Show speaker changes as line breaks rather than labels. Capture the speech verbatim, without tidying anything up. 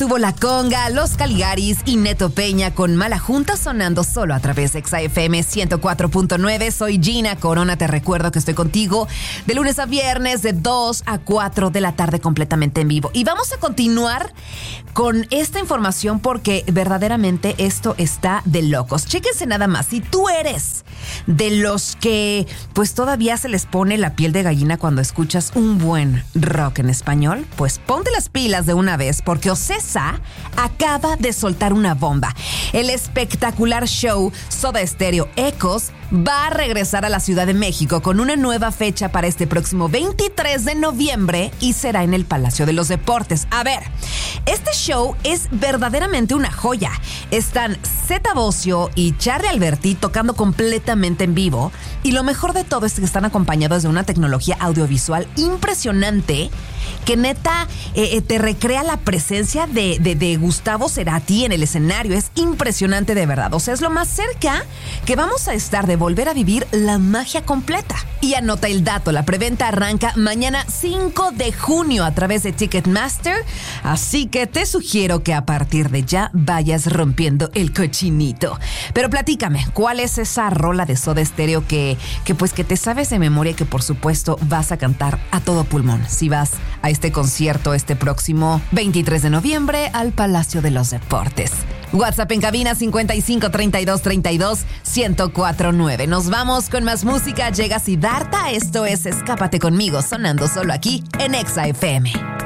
Tuvo La Conga, Los Caligaris y Neto Peña con Mala Junta sonando solo a través de Exa F M ciento cuatro punto nueve. Soy Gina Corona, te recuerdo que estoy contigo de lunes a viernes de dos a cuatro de la tarde completamente en vivo. Y vamos a continuar con esta información porque verdaderamente esto está de locos. Chéquense nada más, si tú eres de los que pues todavía se les pone la piel de gallina cuando escuchas un buen rock en español, pues ponte las pilas de una vez porque Ocesa acaba de soltar una bomba. El espectacular show Soda Stereo Echoes va a regresar a la Ciudad de México con una nueva fecha para este próximo veintitrés de noviembre y será en el Palacio de los Deportes. A ver, este show es verdaderamente una joya. Están Zeta Bosio y Charly Alberti tocando completamente en vivo y lo mejor de todo es que están acompañados de una tecnología audiovisual impresionante que neta eh, te recrea la presencia de, de, de Gustavo Cerati en el escenario. Es impresionante de verdad. O sea, es lo más cerca que vamos a estar de volver a vivir la magia completa. Y anota el dato, la preventa arranca mañana cinco de junio a través de Ticketmaster, así que te sugiero que a partir de ya vayas rompiendo el cochinito. Pero platícame, ¿cuál es esa rola de Soda Stereo que, que pues que te sabes de memoria y que por supuesto vas a cantar a todo pulmón si vas a este concierto este próximo veintitrés de noviembre al Palacio de los Deportes? WhatsApp en cabina cincuenta y cinco treinta y dos treinta y dos ciento cuatro nueve. Nos vamos con más música. Llega Siddhartha. Esto es Escápate conmigo, sonando solo aquí en Exa F M.